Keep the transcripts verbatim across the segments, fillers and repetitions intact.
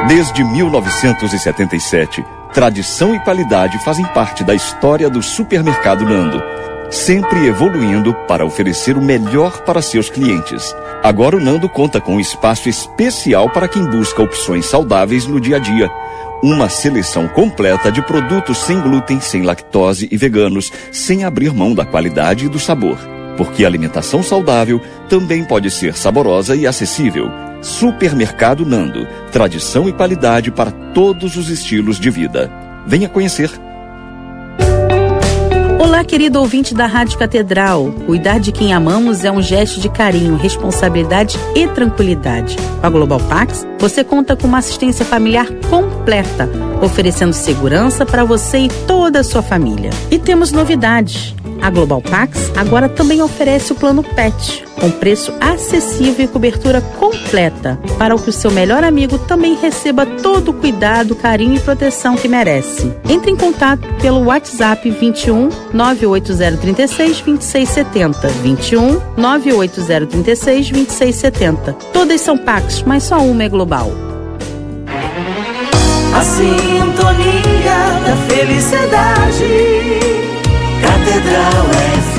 Desde mil novecentos e setenta e sete, tradição e qualidade fazem parte da história do Supermercado Nando, sempre evoluindo para oferecer o melhor para seus clientes. Agora o Nando conta com um espaço especial para quem busca opções saudáveis no dia a dia. Uma seleção completa de produtos sem glúten, sem lactose e veganos, sem abrir mão da qualidade e do sabor. Porque a alimentação saudável também pode ser saborosa e acessível. Supermercado Nando, tradição e qualidade para todos os estilos de vida. Venha conhecer. Olá, querido ouvinte da Rádio Catedral. Cuidar de quem amamos é um gesto de carinho, responsabilidade e tranquilidade. Com a Global Pax, você conta com uma assistência familiar completa, oferecendo segurança para você e toda a sua família. E temos novidades. A Global Pax agora também oferece o plano Pet, com preço acessível e cobertura completa, para que o seu melhor amigo também receba todo o cuidado, carinho e proteção que merece. Entre em contato pelo WhatsApp vinte e um, nove oito zero três seis, vinte e seis setenta, vinte e um, nove oito zero três seis, vinte e seis setenta. Todas são Pax, mas só uma é global. A sintonia da felicidade, Catedral F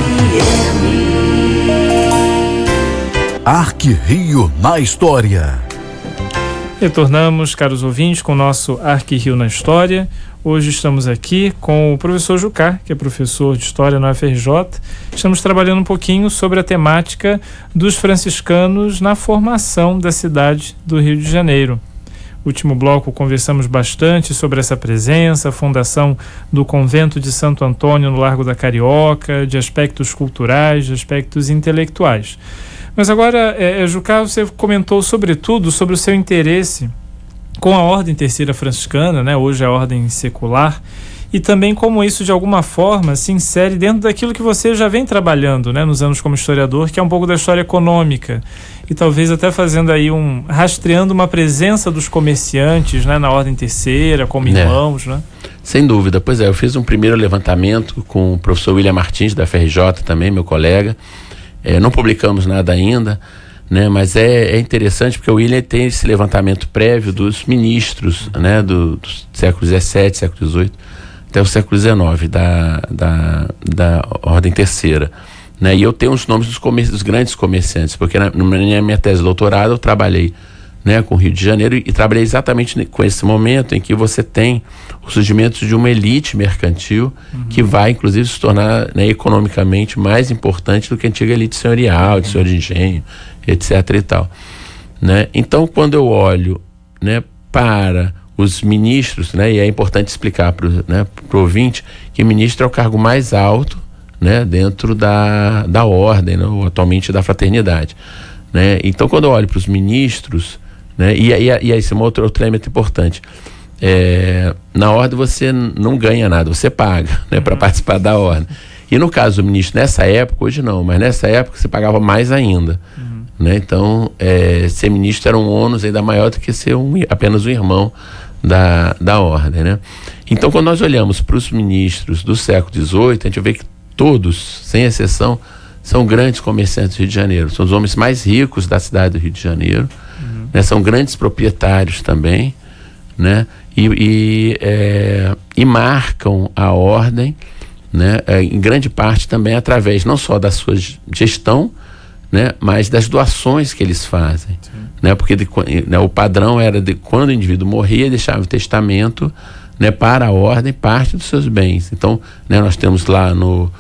M. Arque Rio na História. Retornamos, caros ouvintes, com o nosso Arque Rio na História. Hoje estamos aqui com o professor Jucá, que é professor de História no F R J. Estamos trabalhando um pouquinho sobre a temática dos franciscanos na formação da cidade do Rio de Janeiro. No último bloco conversamos bastante sobre essa presença, a fundação do convento de Santo Antônio no Largo da Carioca, de aspectos culturais, de aspectos intelectuais. Mas agora, é, Jucá, você comentou sobretudo sobre o seu interesse com a Ordem Terceira Franciscana, né? Hoje é a Ordem Secular, e também como isso de alguma forma se insere dentro daquilo que você já vem trabalhando, né, nos anos como historiador, que é um pouco da história econômica, e talvez até fazendo aí um, rastreando uma presença dos comerciantes, né, na Ordem Terceira, como irmãos, é. né? Sem dúvida, pois é, eu fiz um primeiro levantamento com o professor William Martins da F R J também, meu colega, é, não publicamos nada ainda, né, mas é, é interessante porque o William tem esse levantamento prévio dos ministros, né, do, do século dezessete, século dezoito, até o século dezenove, da, da, da Ordem Terceira. Né? E eu tenho os nomes dos, comer, dos grandes comerciantes, porque na, na minha tese de doutorado eu trabalhei, né, com o Rio de Janeiro e, e trabalhei exatamente com esse momento em que você tem o surgimento de uma elite mercantil, uhum, que vai inclusive se tornar, né, economicamente mais importante do que a antiga elite senhorial, de senhor de engenho, etc e tal. Né? Então, quando eu olho, né, para os ministros, né, e é importante explicar para o, né, pro ouvinte que ministro é o cargo mais alto, né, dentro da, da ordem, né, ou atualmente da fraternidade. Né? Então, quando eu olho para os ministros, né, e, e, e aí, esse é um outro, outro elemento importante, é, na ordem você não ganha nada, você paga, né, para participar da ordem. E no caso do ministro, nessa época, hoje não, mas nessa época você pagava mais ainda. Uhum. Né? Então, é, ser ministro era um ônus ainda maior do que ser um, apenas um irmão da, da ordem. Né? Então, quando nós olhamos para os ministros do século dezoito, a gente vê que todos, sem exceção, são grandes comerciantes do Rio de Janeiro. São os homens mais ricos da cidade do Rio de Janeiro. Uhum. Né? São grandes proprietários também, né? e, e, é, e marcam a ordem, né, em grande parte também através não só da sua gestão, né, mas das doações que eles fazem, né, porque de, né, o padrão era de quando o indivíduo morria, deixava o testamento, né, para a ordem parte dos seus bens. Então, né, nós temos lá no